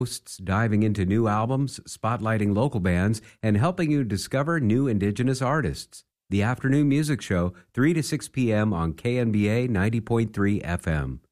Hosts diving into new albums, spotlighting local bands, and helping you discover new Indigenous artists. The Afternoon Music Show, 3 to 6 p.m. on KNBA 90.3 FM.